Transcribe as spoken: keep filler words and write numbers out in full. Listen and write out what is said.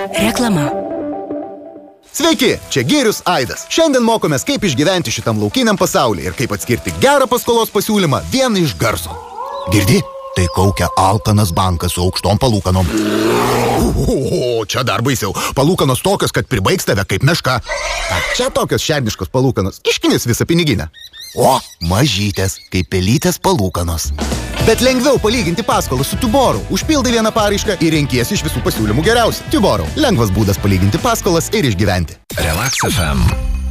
Reklama. Sveiki, čia Girius Aidas. Šiandien mokomės, kaip išgyventi šitam laukiniam pasaulyje ir kaip atskirti gerą paskolos pasiūlymą vieną iš garso. Girdi? Tai kaukia alkanas bankas su aukštom palūkanom. O, čia dar baisiau. Palūkanos tokios, kad pribaigs tave kaip meška. A, čia tokios šerniškos palūkanos. Kiškinės visą piniginę. O, mažytės, kaip pelytės palūkanos. Bet lengviau palyginti paskolą su Tuboru. Užpildai vieną paraišką ir renkiesi iš visų pasiūlymų geriausią. Tuboru. Lengvas būdas palyginti paskolas ir išgyventi. Relax F M.